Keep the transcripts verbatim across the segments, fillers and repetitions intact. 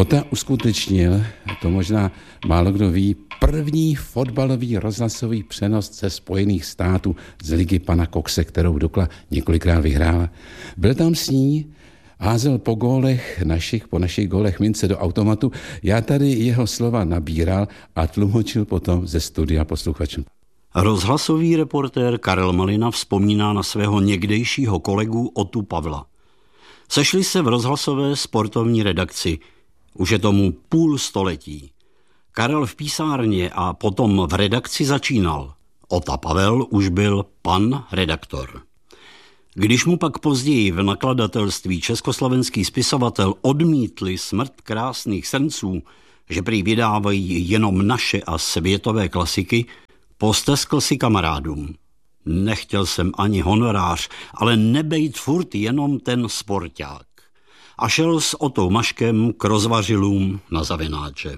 Ota uskutečnil, to možná málo kdo ví, první fotbalový rozhlasový přenos ze Spojených států z ligy pana Coxe, kterou Dukla několikrát vyhrála. Byl tam s ní, házel po gólech našich, po našich gólech mince do automatu. Já tady jeho slova nabíral a tlumočil potom ze studia posluchačům. Rozhlasový reportér Karel Malina vzpomíná na svého někdejšího kolegu Otu Pavla. Sešli se v rozhlasové sportovní redakci. Už je tomu půl století. Karel v písárně a potom v redakci začínal. Ota Pavel už byl pan redaktor. Když mu pak později v nakladatelství československý spisovatel odmítli Smrt krásných srnců, že prý vydávají jenom naše a světové klasiky, posteskl si kamarádům. Nechtěl jsem ani honorář, ale nebejt furt jenom ten sporták. A šel s Otou Maškem k rozvařilům na zavináče.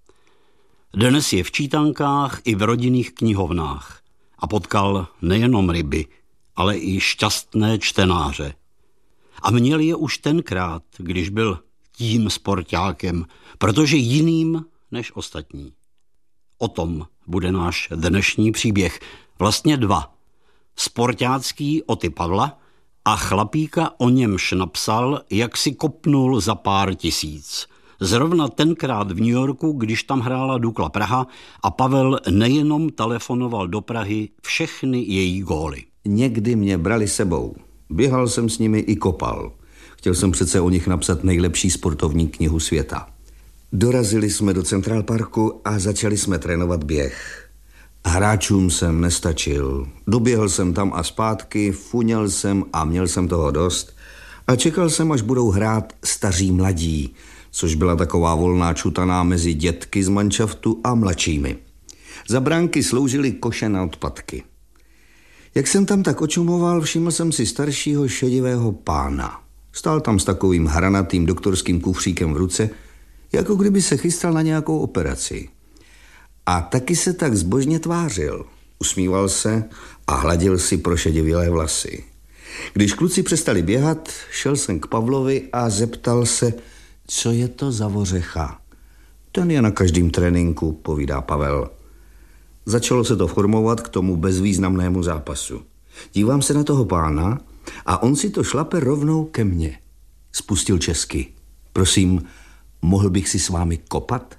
Dnes je v čítankách i v rodinných knihovnách a potkal nejenom ryby, ale i šťastné čtenáře. A měl je už tenkrát, když byl tím sportákem, protože jiným než ostatní. O tom bude náš dnešní příběh. Vlastně dva. Sportácký Oty Pavla a chlapíka, o němž napsal, jak si kopnul za pár tisíc. Zrovna tenkrát v New Yorku, když tam hrála Dukla Praha a Pavel nejenom telefonoval do Prahy všechny její góly. Někdy mě brali sebou. Běhal jsem s nimi i kopal. Chtěl jsem přece o nich napsat nejlepší sportovní knihu světa. Dorazili jsme do Central Parku a začali jsme trénovat běh. Hráčům jsem nestačil. Doběhl jsem tam a zpátky, funěl jsem a měl jsem toho dost. A čekal jsem, až budou hrát staří mladí, což byla taková volná čutaná mezi dětky z manšaftu a mladšími. Za bránky sloužily koše na odpadky. Jak jsem tam tak očumoval, všiml jsem si staršího šedivého pána. Stál tam s takovým hranatým doktorským kufříkem v ruce, jako kdyby se chystal na nějakou operaci. A taky se tak zbožně tvářil. Usmíval se a hladil si prošedivělé vlasy. Když kluci přestali běhat, šel jsem k Pavlovi a zeptal se, co je to za vořecha. Ten je na každém tréninku, povídá Pavel. Začalo se to formovat k tomu bezvýznamnému zápasu. Dívám se na toho pána a on si to šlape rovnou ke mně. Spustil česky. Prosím, mohl bych si s vámi kopat?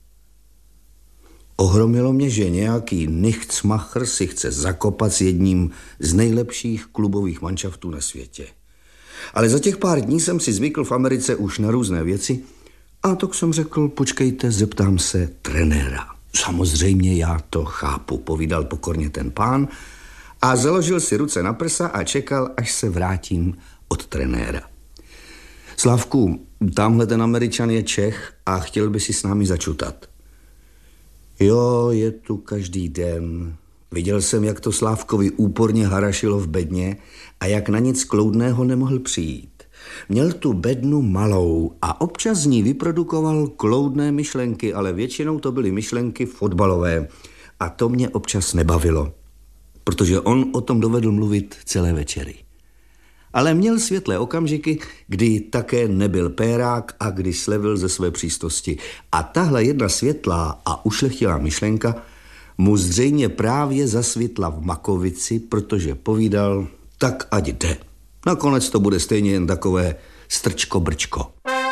Ohromilo mě, že nějaký Nichtsmacher si chce zakopat s jedním z nejlepších klubových manšaftů na světě. Ale za těch pár dní jsem si zvykl v Americe už na různé věci a tak jsem řekl, počkejte, zeptám se trenéra. Samozřejmě já to chápu, povídal pokorně ten pán a založil si ruce na prsa a čekal, až se vrátím od trenéra. Slávku, tamhle ten Američan je Čech a chtěl by si s námi začutat. Jo, je tu každý den. Viděl jsem, jak to Slávkovi úporně harašilo v bedně a jak na nic kloudného nemohl přijít. Měl tu bednu malou a občas z ní vyprodukoval kloudné myšlenky, ale většinou to byly myšlenky fotbalové a to mě občas nebavilo, protože on o tom dovedl mluvit celé večery. Ale měl světlé okamžiky, kdy také nebyl pérák a kdy slevil ze své přístosti. A tahle jedna světlá a ušlechtilá myšlenka mu zřejmě právě zasvitla v makovici, protože povídal, tak ať jde. Nakonec to bude stejně jen takové strčko-brčko.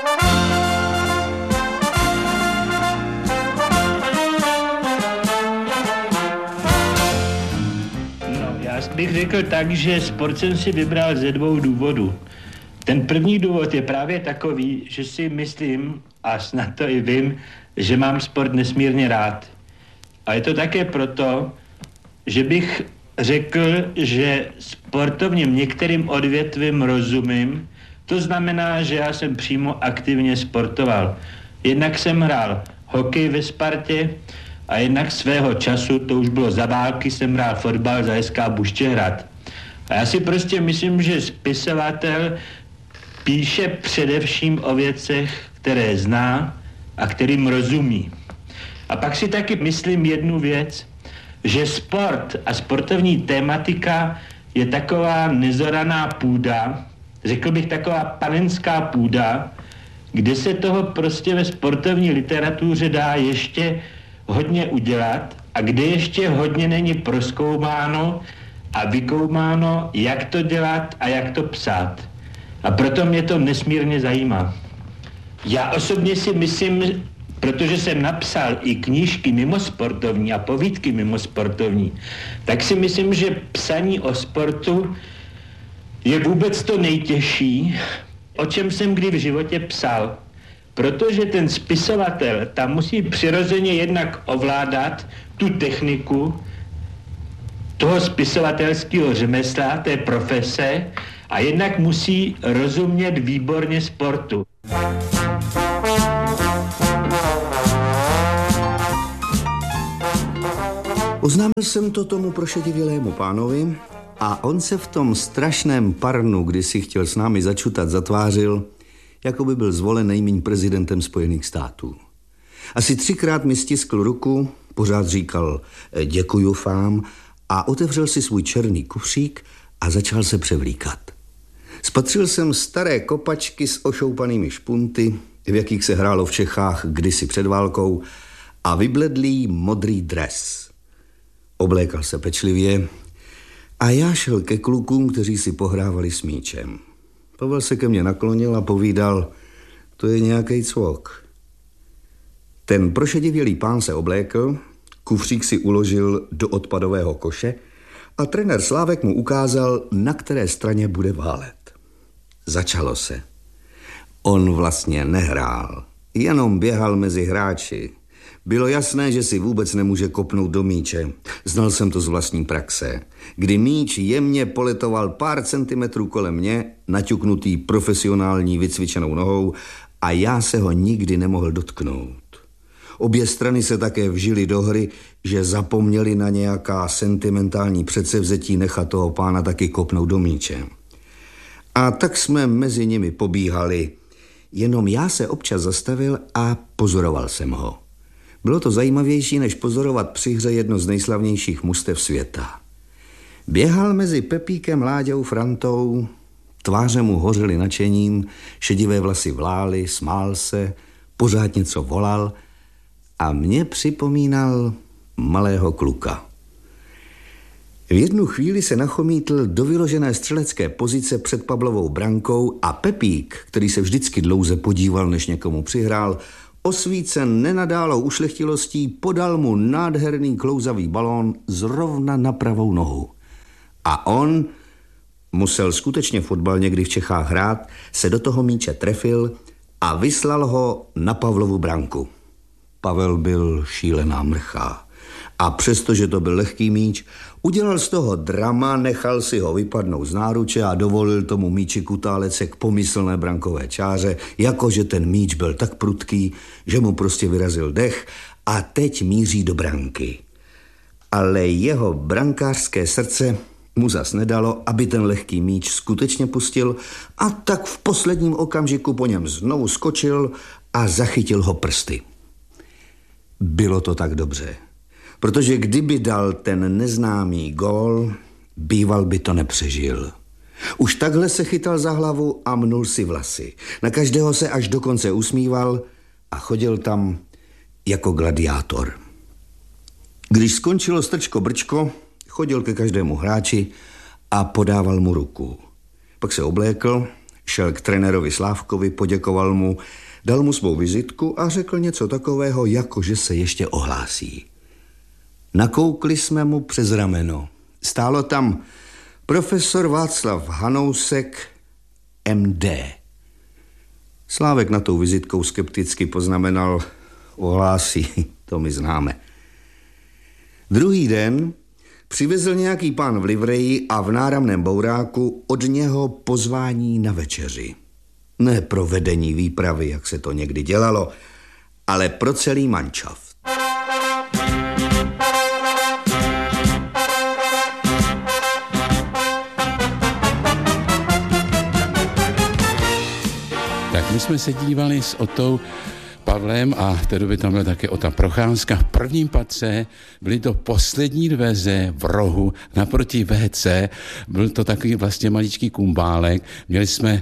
Bych řekl tak, že sport jsem si vybral ze dvou důvodů. Ten první důvod je právě takový, že si myslím, a snad to i vím, že mám sport nesmírně rád. A je to také proto, že bych řekl, že sportovním některým odvětvím rozumím. To znamená, že já jsem přímo aktivně sportoval. Jednak jsem hrál hokej ve Spartě, a jednak svého času, to už bylo za války, jsem hrál fotbal za S K Buštěhrad. A já si prostě myslím, že spisovatel píše především o věcech, které zná a kterým rozumí. A pak si taky myslím jednu věc, že sport a sportovní tématika je taková nezoraná půda, řekl bych taková panenská půda, kde se toho prostě ve sportovní literatuře dá ještě hodně udělat a kde ještě hodně není prozkoumáno a vykoumáno, jak to dělat a jak to psát. A proto mě to nesmírně zajímá. Já osobně si myslím, protože jsem napsal i knížky mimosportovní a povídky mimosportovní, tak si myslím, že psaní o sportu je vůbec to nejtěžší, o čem jsem kdy v životě psal. Protože ten spisovatel tam musí přirozeně jednak ovládat tu techniku toho spisovatelského řemesla, té profese, a jednak musí rozumět výborně sportu. Oznámil jsem to tomu prošedivělému pánovi a on se v tom strašném parnu, kdy si chtěl s námi začutat, zatvářil, jako by byl zvolen nejmíň prezidentem Spojených států. Asi třikrát mi stiskl ruku, pořád říkal děkuju vám a otevřel si svůj černý kufřík a začal se převlíkat. Spatřil jsem staré kopačky s ošoupanými špunty, v jakých se hrálo v Čechách kdysi před válkou, a vybledlý modrý dres. Oblékal se pečlivě a já šel ke klukům, kteří si pohrávali s míčem. Pavel se ke mně naklonil a povídal, to je nějaký cvok. Ten prošedivělý pán se oblékl, kufřík si uložil do odpadového koše a trenér Slávek mu ukázal, na které straně bude válet. Začalo se. On vlastně nehrál, jenom běhal mezi hráči. Bylo jasné, že si vůbec nemůže kopnout do míče. Znal jsem to z vlastní praxe. Kdy míč jemně poletoval pár centimetrů kolem mě, naťuknutý profesionální vycvičenou nohou, a já se ho nikdy nemohl dotknout. Obě strany se také vžily do hry, že zapomněli na nějaká sentimentální předsevzetí nechat toho pána taky kopnout do míče. A tak jsme mezi nimi pobíhali. Jenom já se občas zastavil a pozoroval jsem ho. Bylo to zajímavější, než pozorovat při hře jedno z nejslavnějších mužstev světa. Běhal mezi Pepíkem, Láďou, Frantou, tváře mu hořely nadšením, šedivé vlasy vlály, smál se, pořád něco volal a mě připomínal malého kluka. V jednu chvíli se nachomítl do vyložené střelecké pozice před Pavlovou brankou a Pepík, který se vždycky dlouze podíval, než někomu přihrál, osvícen nenadálou ušlechtilostí, podal mu nádherný klouzavý balón zrovna na pravou nohu. A on musel skutečně fotbal někdy v Čechách hrát, se do toho míče trefil a vyslal ho na Pavlovu branku. Pavel byl šílená mrcha. A přestože to byl lehký míč, udělal z toho drama, nechal si ho vypadnout z náruče a dovolil tomu míči kutálet se k pomyslné brankové čáře, jakože ten míč byl tak prudký, že mu prostě vyrazil dech a teď míří do branky. Ale jeho brankářské srdce mu zas nedalo, aby ten lehký míč skutečně pustil, a tak v posledním okamžiku po něm znovu skočil a zachytil ho prsty. Bylo to tak dobře. Protože kdyby dal ten neznámý gól, býval by to nepřežil. Už takhle se chytal za hlavu a mnul si vlasy. Na každého se až do konce usmíval a chodil tam jako gladiátor. Když skončilo strčko brčko, chodil ke každému hráči a podával mu ruku. Pak se oblékl, šel k trenérovi Slávkovi, poděkoval mu, dal mu svou vizitku a řekl něco takového, jako že se ještě ohlásí. Nakoukli jsme mu přes rameno. Stálo tam profesor Václav Hanousek, M D. Slávek na tou vizitkou skepticky poznamenal, ohlásí, to my známe. Druhý den přivezl nějaký pán v livreji a v náramném bouráku od něho pozvání na večeři. Ne pro vedení výpravy, jak se to někdy dělalo, ale pro celý mančaft. Tak my jsme se dívali s Otou Pavlem a v té době tam byla také Ota Procházka. V prvním patře byly to poslední dveře v rohu naproti vé cé. Byl to takový vlastně maličký kumbálek. Měli jsme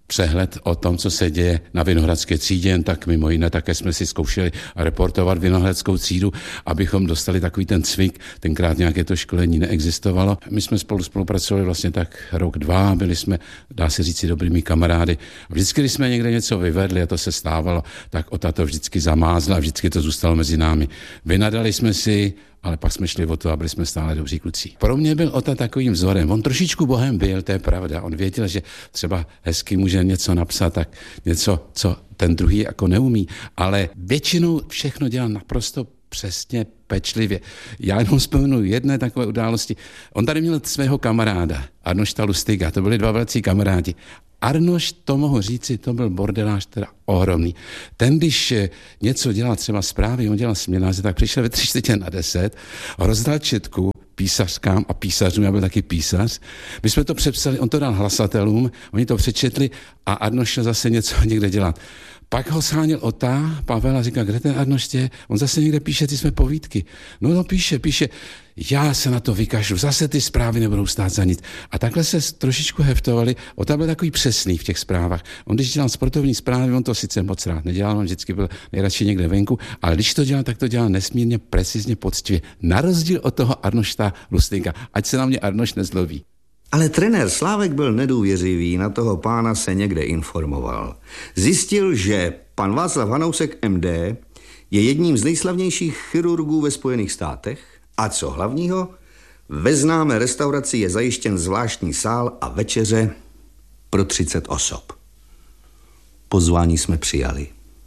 přehled o tom, co se děje na Vinohradské třídě, tak mimo jiné také jsme si zkoušeli reportovat Vinohradskou třídu, abychom dostali takový ten cvik. Tenkrát nějaké to školení neexistovalo. My jsme spolu spolupracovali vlastně tak rok, dva, byli jsme, dá se říct, dobrými kamarády. Vždycky, když jsme někde něco vyvedli, a to se stávalo, tak Ota to vždycky zamázla a vždycky to zůstalo mezi námi. Vynadali jsme si, ale pak jsme šli o to a byli jsme stále dobří kluci. Pro mě byl Ota takovým vzorem. On trošičku bohem byl, to je pravda. On věděl, že třeba hezky může něco napsat, tak něco, co ten druhý jako neumí, ale většinou všechno dělal naprosto přesně, pečlivě. Já jenom vzpomenu jedné takové události. On tady měl svého kamaráda, Arnošta Lustiga, to byli dva velcí kamarádi. Arnošt, to mohu říci, to byl bordelář teda ohromný. Ten, když něco dělal třeba zprávy, on dělal směnáře, tak přišel ve tři čtvrtě na deset, rozdal četku písařkám a písařům, já byl taky písař. My jsme to přepsali, on to dal hlasatelům, oni to přečetli a Arnošt šel zase něco někde dělat. Pak ho sháněl Ota, Pavel, a říkal, kde ten Arnošt je? On zase někde píše ty své povídky. No, no, píše, píše. Já se na to vykašlu, zase ty zprávy nebudou stát za nic. A takhle se trošičku heftovali. Ota byl takový přesný v těch zprávách. On, když dělal sportovní zprávy, on to sice moc rád nedělal, on vždycky byl nejradši někde venku, ale když to dělal, tak to dělal nesmírně precizně, poctivě. Na rozdíl od toho Arnošta Lustinga. Ať se na mě Arnošt nezlobí. Ale trenér Slávek byl nedůvěřivý, na toho pána se někde informoval. Zjistil, že pan Václav Hanousek M D je jedním z nejslavnějších chirurgů ve Spojených státech a co hlavního, ve známé restauraci je zajištěn zvláštní sál a večeře pro třicet osob. Pozvání jsme přijali.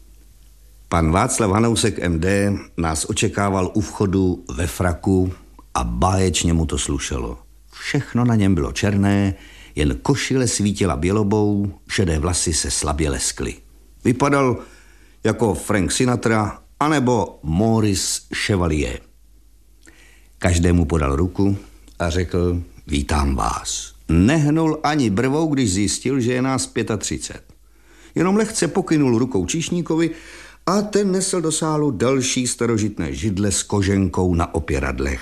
Pan Václav Hanousek M D nás očekával u vchodu ve fraku a báječně mu to slušelo. Všechno na něm bylo černé, jen košile svítila bělobou, šedé vlasy se slabě leskly. Vypadal jako Frank Sinatra anebo Maurice Chevalier. Každému podal ruku a řekl, vítám vás. Nehnul ani brvou, když zjistil, že je nás třicet pět. Jenom lehce pokynul rukou číšníkovi a ten nesl do sálu další starožitné židle s koženkou na opěradlech.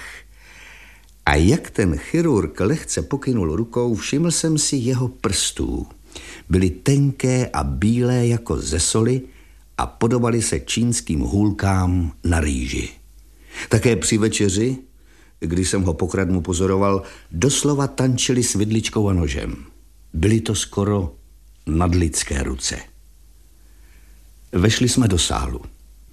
A jak ten chirurg lehce pokynul rukou, všiml jsem si jeho prstů. Byly tenké a bílé jako ze soli a podobaly se čínským hůlkám na rýži. Také při večeři, když jsem ho pokradmu pozoroval, doslova tančili s vidličkou a nožem. Byly to skoro nadlidské ruce. Vešli jsme do sálu.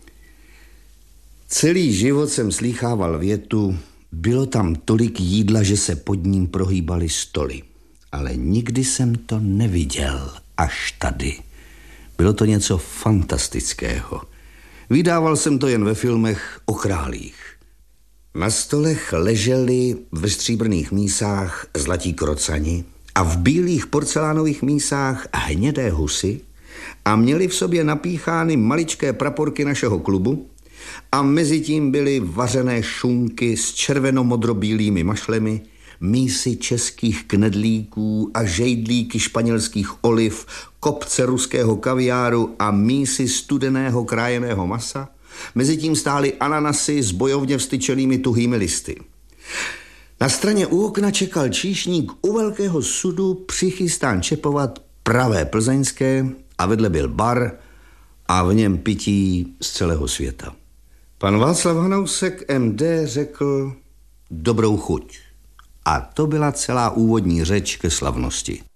Celý život jsem slýchával větu, bylo tam tolik jídla, že se pod ním prohýbaly stoly. Ale nikdy jsem to neviděl, až tady. Bylo to něco fantastického. Vydával jsem to jen ve filmech o králích. Na stolech leželi ve stříbrných mísách zlatí krocani a v bílých porcelánových mísách hnědé husy a měli v sobě napíchány maličké praporky našeho klubu a mezi tím byly vařené šunky s červeno-modrobílými mašlemi, mísy českých knedlíků a žejdlíky španělských oliv, kopce ruského kaviáru a mísy studeného krájeného masa. Mezitím stály ananasy s bojovně vstyčenými tuhými listy. Na straně u okna čekal číšník u velkého sudu přichystán čepovat pravé plzeňské a vedle byl bar a v něm pití z celého světa. Pan Václav Hanousek M D řekl dobrou chuť. A to byla celá úvodní řeč ke slavnosti.